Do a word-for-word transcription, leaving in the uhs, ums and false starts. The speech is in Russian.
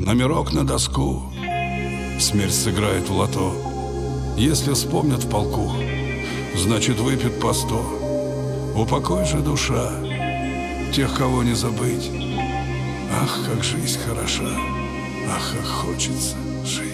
номерок на доску, смерть сыграет в лото. Если вспомнят в полку, значит выпьют по сто. Упокой же, душа, тех, кого не забыть. Ах, как жизнь хороша, ах, как хочется жить.